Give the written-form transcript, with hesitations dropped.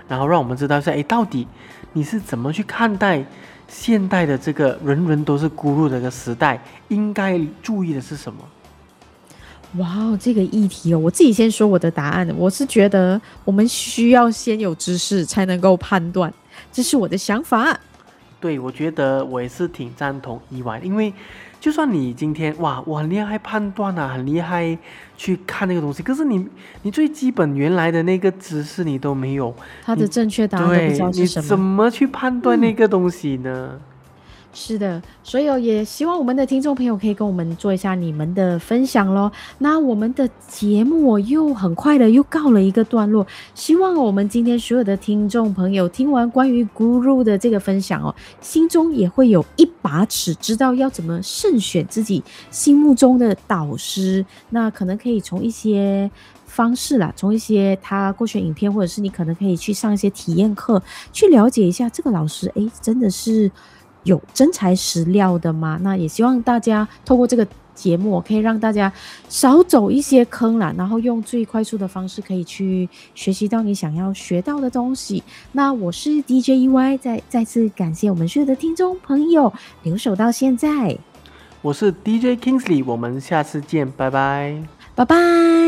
然后让我们知道一下，到底你是怎么去看待现代的这个人人都是孤独的一个时代，应该注意的是什么？ 哇，这个议题我自己先说我的答案。我是觉得我们需要先有知识才能够判断，这是我的想法。 对，我觉得我也是挺赞同意外，因为就算你今天我很厉害判断啊，很厉害去看那个东西，可是你最基本原来的那个知识你都没有， 它的正确答案都不知道是什么， 你怎么去判断那个东西呢？ 是的，所以也希望我们的听众朋友可以跟我们做一下你们的分享咯。那我们的节目又很快的又告了一个段落，希望我们今天所有的听众朋友听完关于 Guru 的这个分享心中也会有一把尺，知道要怎么慎选自己心目中的导师。那可能可以从一些方式啦，从一些他过去的影片，或者是你可能可以去上一些体验课，去了解一下这个老师真的是有真材实料的吗？那也希望大家透过这个节目可以让大家少走一些坑啦，然后用最快速的方式可以去学习到你想要学到的东西。那我是 DJ EY， 再次感谢我们所有的听众朋友留守到现在。 我是 DJ Kingsley， 我们下次见，拜拜， 拜拜。